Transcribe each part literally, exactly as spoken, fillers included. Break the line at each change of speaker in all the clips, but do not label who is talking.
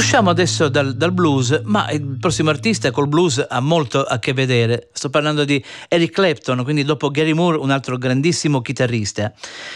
Usciamo adesso dal, dal blues, ma il prossimo artista col blues ha molto a che vedere. Sto parlando di Eric Clapton, quindi dopo Gary Moore un altro grandissimo chitarrista.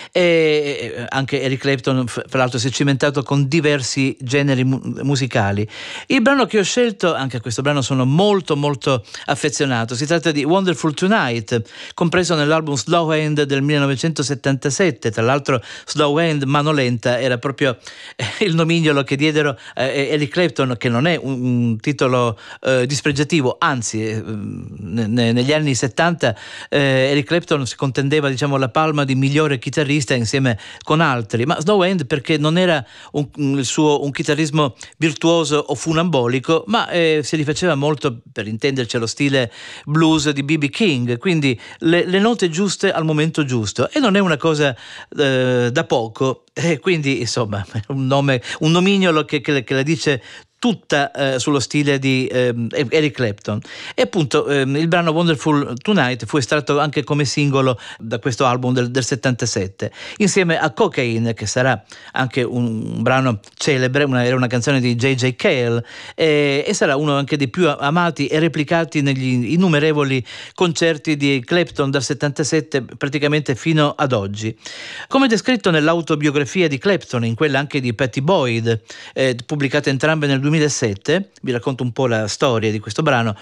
E anche Eric Clapton, fra l'altro, si è cimentato con diversi generi mu- musicali. Il brano che ho scelto, anche a questo brano sono molto molto affezionato. Si tratta di Wonderful Tonight, compreso nell'album Slow Hand del millenovecentosettantasette. Tra l'altro Slow Hand, mano lenta, era proprio eh, il nomignolo che diedero eh, Eric Clapton, che non è un, un titolo eh, dispregiativo, anzi eh, ne, negli anni settanta eh, Eric Clapton si contendeva, diciamo, la palma di migliore chitarrista insieme con altri, ma Slow Hand perché non era un, un, il suo un chitarrismo virtuoso o funambolico, ma eh, si rifaceva molto, per intenderci, allo stile blues di B B King, quindi le, le note giuste al momento giusto, e non è una cosa eh, da poco. E quindi, insomma, un nome, un nomignolo che, che, che la dice tutta eh, sullo stile di eh, Eric Clapton. E appunto eh, il brano Wonderful Tonight fu estratto anche come singolo da questo album del, del settantasette, insieme a Cocaine, che sarà anche un, un brano celebre, una, era una canzone di J J Cale, e, e sarà uno anche dei più amati e replicati negli innumerevoli concerti di Clapton dal settantasette praticamente fino ad oggi. Come descritto nell'autobiografia di Clapton, in quella anche di Pattie Boyd, eh, pubblicata entrambe nel duemilasette, vi racconto un po' la storia di questo brano.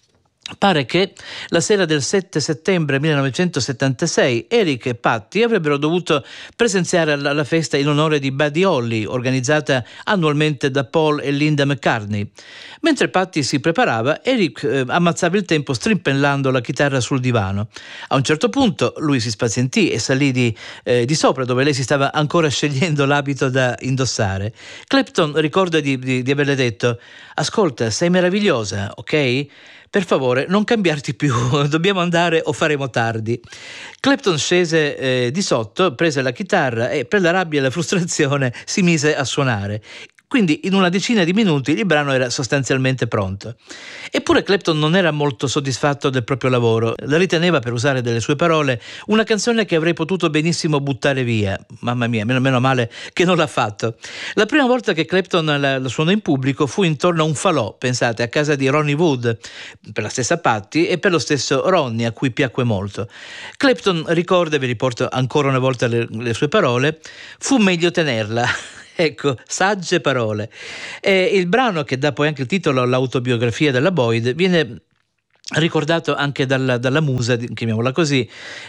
Pare che la sera del sette settembre millenovecentosettantasei Eric e Pattie avrebbero dovuto presenziare alla, alla festa in onore di Buddy Holly, organizzata annualmente da Paul e Linda McCartney. Mentre Pattie si preparava, Eric eh, ammazzava il tempo strimpellando la chitarra sul divano. A un certo punto lui si spazientì e salì di, eh, di sopra, dove lei si stava ancora scegliendo l'abito da indossare. Clapton ricorda di, di, di averle detto: «Ascolta, sei meravigliosa, ok? Per favore, non cambiarti più, dobbiamo andare o faremo tardi». Clapton scese eh, di sotto, prese la chitarra e, per la rabbia e la frustrazione, si mise a suonare. Quindi in una decina di minuti il brano era sostanzialmente pronto. Eppure Clapton non era molto soddisfatto del proprio lavoro. La riteneva, per usare delle sue parole, una canzone che avrei potuto benissimo buttare via. Mamma mia, meno, meno male che non l'ha fatto. La prima volta che Clapton la, la suonò in pubblico fu intorno a un falò, pensate, a casa di Ronnie Wood, per la stessa Pattie e per lo stesso Ronnie, a cui piacque molto. Clapton ricorda, vi riporto ancora una volta le, le sue parole: «Fu meglio tenerla». Ecco, sagge parole. E il brano, che dà poi anche il titolo all'autobiografia della Boyd, viene ricordato anche dalla, dalla musa, chiamiamola così.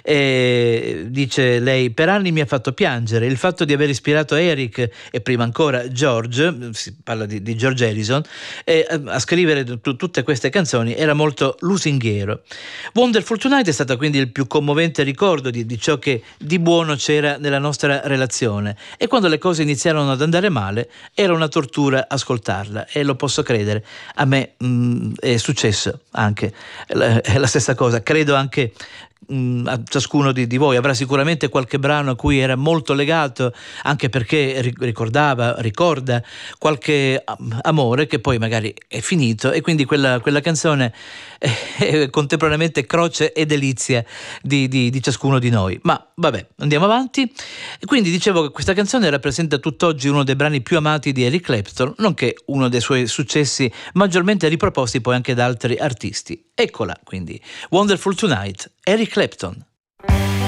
Eh, dice lei: «Per anni mi ha fatto piangere il fatto di aver ispirato Eric e prima ancora George», si parla di, di George Harrison, eh, a scrivere t- tutte queste canzoni. Era molto lusinghiero. Wonderful Tonight è stata quindi il più commovente ricordo di, di ciò che di buono c'era nella nostra relazione, e quando le cose iniziarono ad andare male era una tortura ascoltarla, e lo posso credere. A me mh, è successo anche è la stessa cosa, credo anche mh, a ciascuno di, di voi avrà sicuramente qualche brano a cui era molto legato, anche perché ricordava, ricorda qualche amore che poi magari è finito, e quindi quella, quella canzone è, è contemporaneamente croce e delizia di, di, di ciascuno di noi. Ma vabbè, andiamo avanti. E quindi dicevo che questa canzone rappresenta tutt'oggi uno dei brani più amati di Eric Clapton, nonché uno dei suoi successi maggiormente riproposti poi anche da altri artisti. Eccola quindi, Wonderful Tonight, Eric Clapton.